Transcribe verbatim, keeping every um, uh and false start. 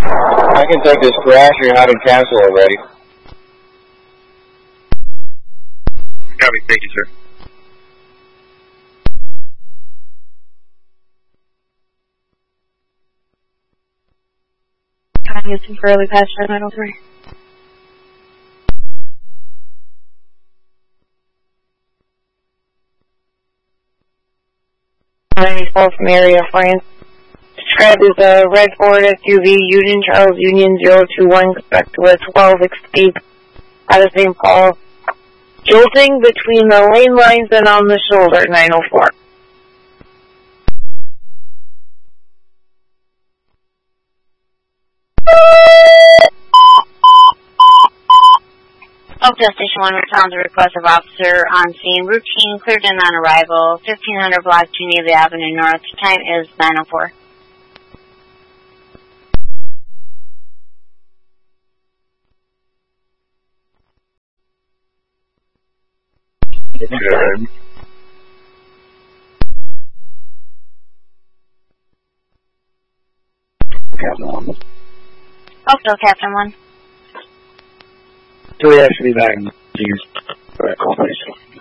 I can take this crash. You're not in cancel already. Copy. Thank you, sir. Houston for early passenger nine oh three. ninety-four from area France. Described as a red Ford S U V, Union Charles Union zero two one, expect to a twelve escape out of Saint Paul. Jolting between the lane lines and on the shoulder, nine oh four. Oakdale Station one responds to request of officer on scene. Routine, cleared in on arrival. fifteen hundred block Geneva Avenue North. Time is nine oh four. Good. Captain one. Oakdale Captain one. Do we have to be back in the Alright, call please.